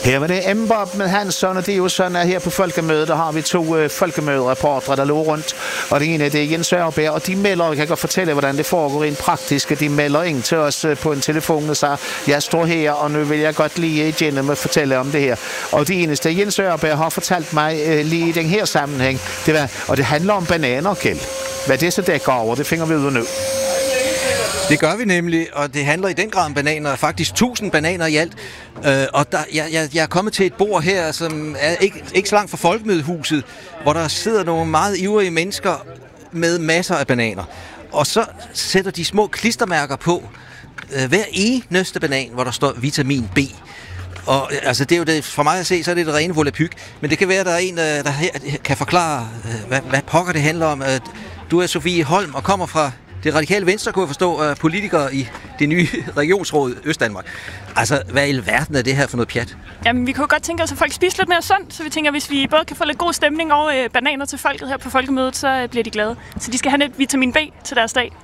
Her var det Ember med Hansson, og det er jo sådan, at her på Folkemødet, der har vi 2 folkemødereportere, der lå rundt. Og det ene det er Jens Ørberg, og de melder, jeg kan godt fortælle, hvordan det foregår rent praktisk. De melder ind til os på en telefon og siger, jeg står her, og nu vil jeg godt lige igennem og fortælle om det her. Og det eneste, Jens Ørberg har fortalt mig lige i den her sammenhæng, det var, og det handler om bananer, Kjeld. Hvad det så dækker over, det finder vi ud af nu. Det gør vi nemlig, og det handler i den grad om bananer. Faktisk 1000 bananer i alt. Og jeg er kommet til et bord her, som er ikke så langt fra Folkemødehuset, hvor der sidder nogle meget ivrige mennesker med masser af bananer. Og så sætter de små klistermærker på hver eneste banan, hvor der står vitamin B. Og altså, det er jo det, for mig at se, så er det rene volapyk. Men det kan være, at der er en, der her kan forklare, hvad pokker det handler om. Du er Sofie Holm og kommer fra det radikale Venstre, kunne jeg forstå, politikere i det nye regionsråd Østdanmark. Altså, hvad i alverden er det her for noget pjat? Jamen, vi kunne godt tænke os, at folk spiser lidt mere sundt, så vi tænker, hvis vi både kan få lidt god stemning over bananer til folket her på Folkemødet, så bliver de glade. Så de skal have lidt vitamin B til deres dag.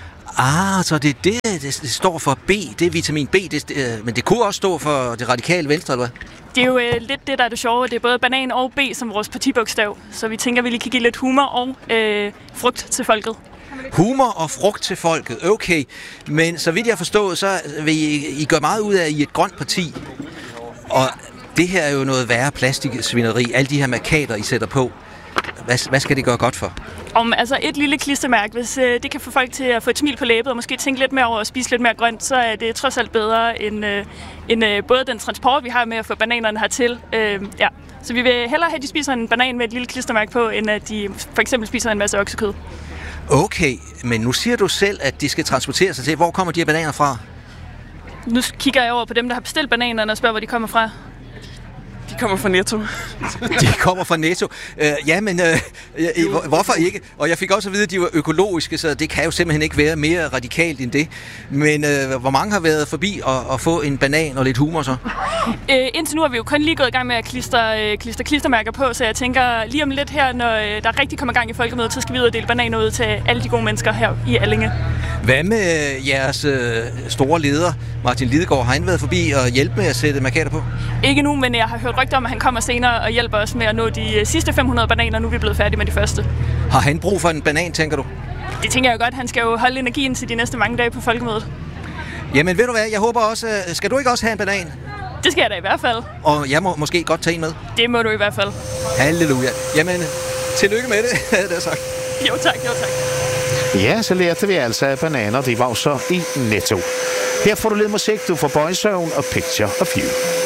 Så det er det står for B, det er vitamin B, men det kunne også stå for det radikale Venstre, eller hvad? Det er jo lidt det, der er det sjove. Det er både banan og B som vores partibogstav, så vi tænker, at vi lige kan give lidt humor og frugt til folket. Humor og frugt til folket, okay. Men så vidt jeg forstår, så vil I gøre meget ud af, at I er et grønt parti. Og det her er jo noget værre plastiksvineri. Alle de her markader, I sætter på. Hvad skal det gøre godt for? Altså et lille klistermærke, hvis det kan få folk til at få et smil på læbet og måske tænke lidt mere over at spise lidt mere grønt, så er det trods alt bedre end både den transport, vi har med at få bananerne hertil. Ja. Så vi vil hellere have, at de spiser en banan med et lille klistermærke på, end at de for eksempel spiser en masse oksekød. Okay, men nu siger du selv, at de skal transportere sig til. Hvor kommer de her bananer fra? Nu kigger jeg over på dem, der har bestilt bananerne og spørger, hvor de kommer fra. De kommer fra Netto. De kommer fra Netto. Hvorfor ikke? Og jeg fik også at vide, at de var økologiske, så det kan jo simpelthen ikke være mere radikalt end det. Men hvor mange har været forbi og få en banan og lidt humor så? Indtil nu har vi jo kun lige gået i gang med at klistermærker på, så jeg tænker lige om lidt her, når der rigtig kommer gang i Folkemødet, så skal vi ud og dele bananer ud til alle de gode mennesker her i Allinge. Hvad med jeres store leder, Martin Lidegaard? Har han været forbi og hjælpe med at sætte markader på? Ikke nu, men jeg har hørt rygter om, at han kommer senere og hjælper os med at nå de sidste 500 bananer. Nu er vi blevet færdige med de første. Har han brug for en banan, tænker du? Det tænker jeg godt. Han skal jo holde energien til de næste mange dage på Folkemødet. Jamen ved du hvad, jeg håber også... Skal du ikke også have en banan? Det skal jeg da i hvert fald. Og jeg må måske godt tage en med? Det må du i hvert fald. Halleluja. Jamen, tillykke med det, det er sagt. Jo tak. Ja, så lærte vi altså, at bananer, de var så i Netto. Her får du lidt musik, du får Boyzone og Picture of You.